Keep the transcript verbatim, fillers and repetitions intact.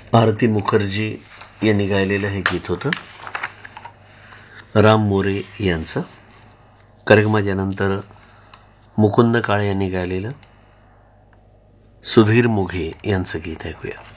आरती मुखर्जी यांनी गायलेलं हे गीत होतं, राम मोरे यांचं. कार्यक्रमाच्यानंतर मुकुंद काळे यांनी गायलेलं सुधीर मुघे यांचं गीत ऐकूया.